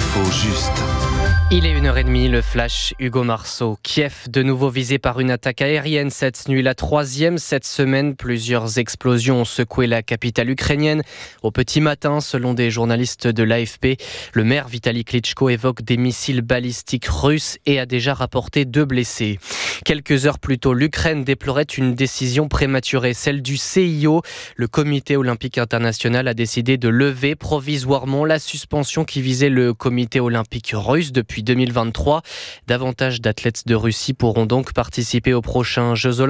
L'info juste. Il est 1h30, le flash Hugo Marceau. Kiev, de nouveau visé par une attaque aérienne cette nuit, la troisième cette semaine. Plusieurs explosions ont secoué la capitale ukrainienne. Au petit matin, selon des journalistes de l'AFP, le maire Vitali Klitschko évoque des missiles balistiques russes et a déjà rapporté 2 blessés. Quelques heures plus tôt, l'Ukraine déplorait une décision prématurée, celle du CIO. Le Comité olympique international a décidé de lever provisoirement la suspension qui visait le Comité olympique russe depuis 2023. Davantage d'athlètes de Russie pourront donc participer aux prochains Jeux olympiques.